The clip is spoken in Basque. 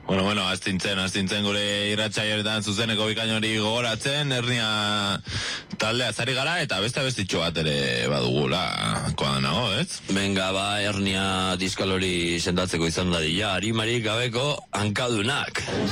Bueno, astintzen gure irratsaioetan zuzeneko bikain hori gogoratzen, hernia taldea zari gara, eta bestitxo bat ere badugula, koan nago, ez? Venga, hernia diskal hori sendatzeko izan dadila, harimarik gabeko hankadunak.